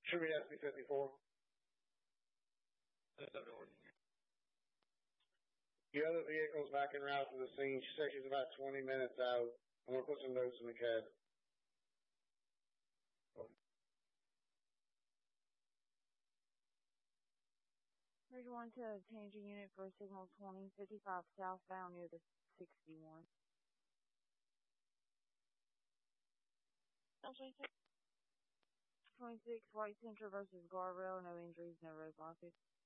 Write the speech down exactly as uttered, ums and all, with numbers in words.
Should be S B fifty-four. The other vehicle's back en route to the scene. She said she's about twenty minutes out. I'm going to put some notes in the cab. Bridge one to obtain a unit for signal twenty fifty-five southbound near the sixty-one. twenty-six White Central versus Guardrail. No injuries, no roadblocks.